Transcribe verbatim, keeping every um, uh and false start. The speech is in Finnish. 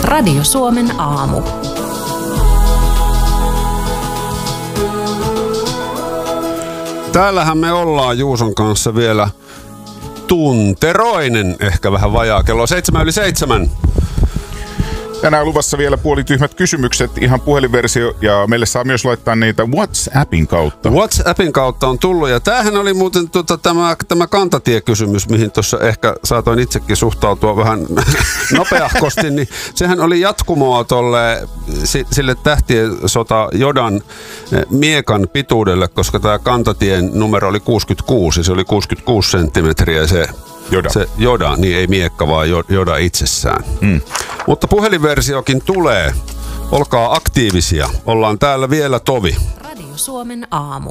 Radio Suomen aamu. Täällähän me ollaan Juuson kanssa vielä tunteroinen, ehkä vähän vajaa. Kello on seitsemän yli seitsemän. Tänään luvassa vielä puolityhmät kysymykset, ihan puhelinversio, ja meille saa myös laittaa niitä WhatsAppin kautta. WhatsAppin kautta on tullut, ja tämähän oli muuten tota, tämä, tämä kantatiekysymys, mihin tuossa ehkä saatoin itsekin suhtautua vähän nopeahkosti, niin sehän oli jatkumoa tolle, sille tähtien sota Jodan miekan pituudelle, koska tämä kantatien numero oli kuusikymmentäkuusi, se oli kuusikymmentäkuusi senttimetriä se Joda. Se Joda, niin ei miekka, vaan Joda itsessään. Mm. Mutta puhelinversiokin tulee. Olkaa aktiivisia. Ollaan täällä vielä tovi. Radio Suomen aamu.